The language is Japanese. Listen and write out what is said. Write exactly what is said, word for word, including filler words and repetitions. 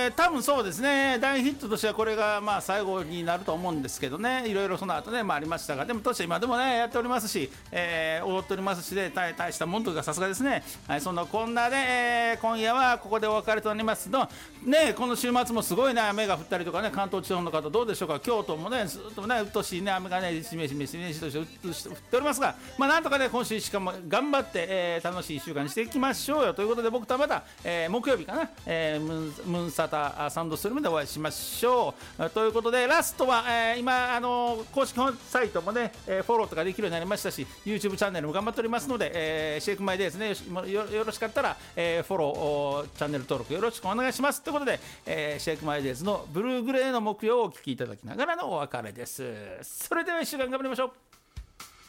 えー、多分そうですね、大ヒットとしてはこれがまあ最後になると思うんですけどね、いろいろその後ね、まあ、ありましたが、でもとして今でもねやっておりますし、えー、踊っておりますしで、大大したもんというかさすがですね。はい、そんなこんなで、えー、今夜はここでお別れとなりますのね。この週末もすごいね雨が降ったりとかね、関東地方の方どうでしょうか。京都もねずっとねうっとしいね雨がねしめしめしめしとして降っておりますが、まあなんとかね今週しかも頑張って、えー、楽しいいっしゅうかんにしていきましょうよということで、僕とはまた、えー、木曜日かな、えー、ムンムンサタサンドストリームでお会いしましょうということで、ラストは、えー、今あの公式サイトもね、えー、フォローとかできるようになりましたし、 YouTube チャンネルも頑張っておりますので、えー、シェイクマイデイですね、よ, よろしかったら、えー、フォローチャンネル登録よろしくお願いしますということで、えー、シェイクマイデイズのブルーグレーの木曜をお聴きいただきながらのお別れです。それではいっしゅうかん頑張りましょう。